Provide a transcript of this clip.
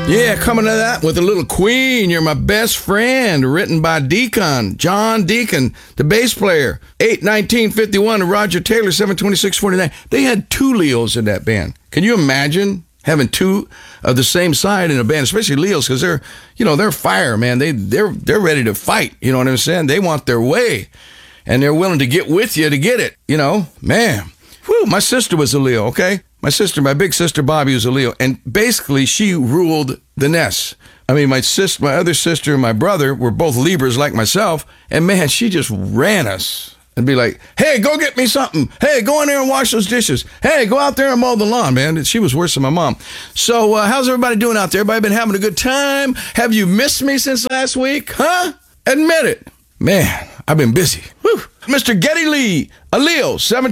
Yeah, coming to that with a little Queen, You're My Best Friend, written by Deacon, John Deacon, the bass player, 8/19/51, and Roger Taylor, 7/26/49. They had two Leos in that band. Can you imagine having two of the same side in a band, especially Leos, because they're fire, man. They're ready to fight, you know what I'm saying? They want their way, and they're willing to get with you to get it, man. Whew, my sister was a Leo, okay? My big sister Bobby was a Leo, and basically she ruled the nest. I mean, my other sister and my brother were both Libras like myself, and man, she just ran us and be like, hey, go get me something. Hey, go in there and wash those dishes. Hey, go out there and mow the lawn, man. She was worse than my mom. So how's everybody doing out there? Everybody been having a good time? Have you missed me since last week? Huh? Admit it. Man, I've been busy. Whew. Mr. Geddy Lee, a Leo, 7